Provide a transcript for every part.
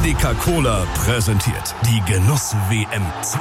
Edeka Cola präsentiert die Genuss-WM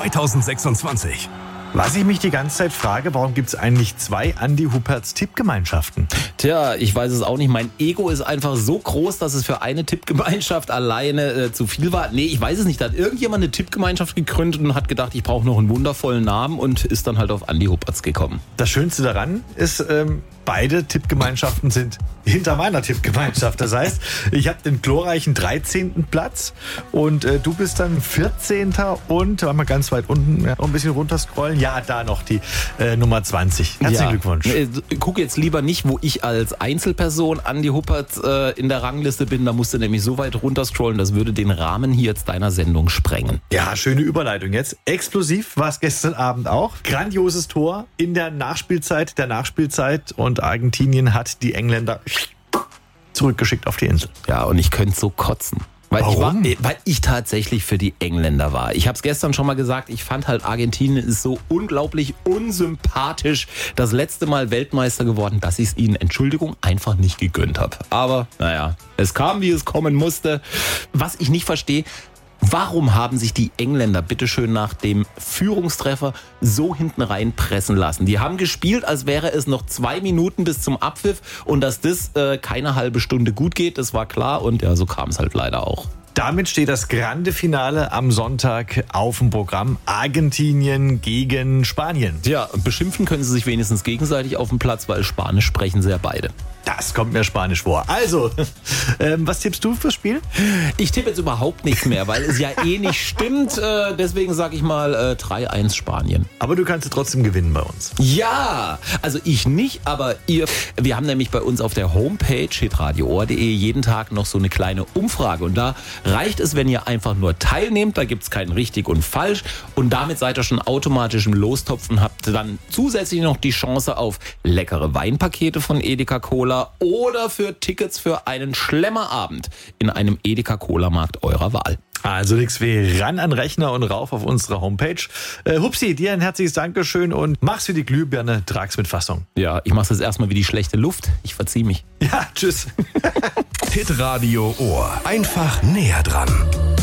2026. Was ich mich die ganze Zeit frage, warum gibt es eigentlich 2 Andi Hupperts Tippgemeinschaften? Tja, ich weiß es auch nicht. Mein Ego ist einfach so groß, dass es für eine Tippgemeinschaft alleine zu viel war. Nee, ich weiß es nicht. Da hat irgendjemand eine Tippgemeinschaft gegründet und hat gedacht, ich brauche noch einen wundervollen Namen und ist dann halt auf Andi Hupperts gekommen. Das Schönste daran ist, beide Tippgemeinschaften sind hinter meiner Tippgemeinschaft. Das heißt, ich habe den glorreichen 13. Platz und du bist dann 14. und, warte mal ganz weit unten, ja, noch ein bisschen runterscrollen. Ja, da noch die Nummer 20. Herzlichen Glückwunsch. Guck jetzt lieber nicht, wo ich als Einzelperson Andi Huppert in der Rangliste bin. Da musst du nämlich so weit runterscrollen, das würde den Rahmen hier jetzt deiner Sendung sprengen. Ja, schöne Überleitung jetzt. Explosiv war es gestern Abend auch. Grandioses Tor in der Nachspielzeit und Argentinien hat die Engländer zurückgeschickt auf die Insel. Ja, und ich könnte so kotzen. Warum? Weil ich tatsächlich für die Engländer war. Ich habe es gestern schon mal gesagt, ich fand halt Argentinien ist so unglaublich unsympathisch das letzte Mal Weltmeister geworden, dass ich es ihnen, Entschuldigung, einfach nicht gegönnt habe. Aber naja, es kam, wie es kommen musste. Was ich nicht verstehe, warum haben sich die Engländer bitteschön nach dem Führungstreffer so hinten rein pressen lassen? Die haben gespielt, als wäre es noch 2 Minuten bis zum Abpfiff und dass das keine halbe Stunde gut geht, das war klar und ja, so kam es halt leider auch. Damit steht das Grande Finale am Sonntag auf dem Programm. Argentinien gegen Spanien. Ja, beschimpfen können sie sich wenigstens gegenseitig auf dem Platz, weil Spanisch sprechen sie ja beide. Das kommt mir Spanisch vor. Also, was tippst du fürs Spiel? Ich tippe jetzt überhaupt nichts mehr, weil es ja eh nicht stimmt. Deswegen sage ich mal 3-1 Spanien. Aber du kannst trotzdem gewinnen bei uns. Ja, also ich nicht, aber ihr. Wir haben nämlich bei uns auf der Homepage hitradioohr.de jeden Tag noch so eine kleine Umfrage. Und da reicht es, wenn ihr einfach nur teilnehmt. Da gibt es kein richtig und falsch. Und damit seid ihr schon automatisch im Lostopf und habt dann zusätzlich noch die Chance auf leckere Weinpakete von Edeka Cola oder für Tickets für einen Schlemmerabend in einem Edeka Cola Markt eurer Wahl. Also nix wie ran an Rechner und rauf auf unsere Homepage. Hupsi, dir ein herzliches Dankeschön und mach's wie die Glühbirne, trag's mit Fassung. Ja, ich mach's jetzt erstmal wie die schlechte Luft. Ich verzieh mich. Ja, tschüss. Hitradio Ohr. Einfach näher dran.